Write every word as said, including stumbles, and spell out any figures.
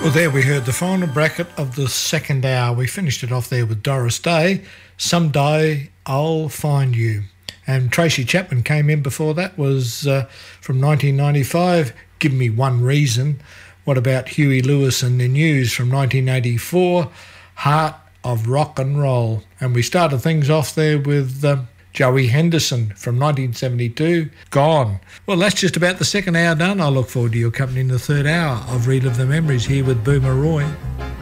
Well, there we heard the final bracket of the second hour. We finished it off there with Doris Day, Someday I'll Find You. And Tracy Chapman came in before that, was uh, from nineteen ninety-five, Give Me One Reason. What about Huey Lewis and the News from nineteen eighty-four, Heart of Rock and Roll. And we started things off there with uh, Joey Henderson from nineteen seventy-two, Gone. Well, that's just about the second hour done. I look forward to your company in the third hour of Relive the Memories here with Boomer Roy.